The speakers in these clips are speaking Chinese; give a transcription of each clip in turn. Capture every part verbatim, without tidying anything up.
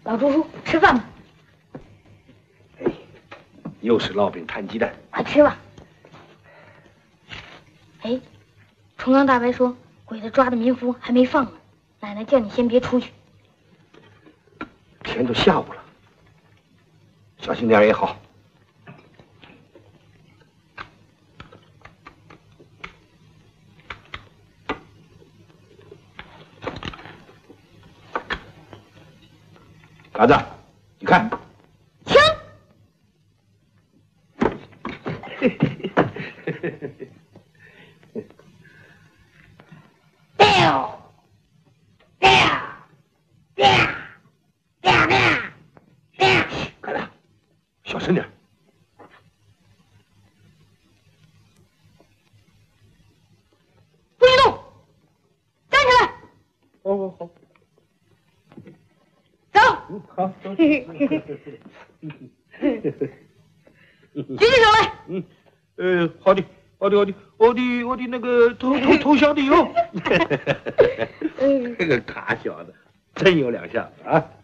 老朱叔，吃饭吧。 哎，又是烙饼摊鸡蛋， 快吃吧。哎，重阳大白说鬼子抓的民夫还没放呢，奶奶叫你先别出去。 天都下午了，小心点也好。嘎子，你看， 枪。掉，掉，掉，掉，掉，掉。 嘎子，小声点。 不许动，站起来。 好好好。 走。 好，走。 举起手来。 嗯，呃，好的，好的，好的，我的我的那个投投投降的哟。这个卡小子真有两下子啊！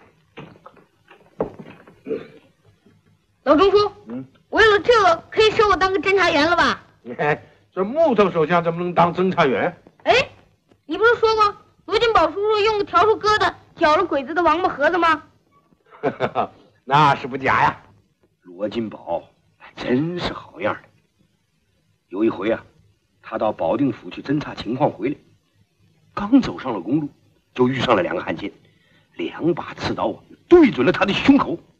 老中书， 嗯， 为了这个可以收我当个侦查员了吧？ 你看这木头手枪怎么能当侦查员？ 哎，你不是说过罗金宝叔叔用个笤帚疙瘩搅了鬼子的王八盒子吗？ 那是不假呀。 罗金宝真是好样的。有一回啊，他到保定府去侦察情况回来，刚走上了公路，就遇上了两个汉奸，两把刺刀啊对准了他的胸口。